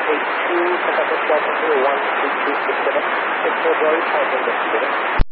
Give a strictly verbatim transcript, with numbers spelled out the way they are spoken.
eight two, contact us one zero one three two six seven, six February, five investigator.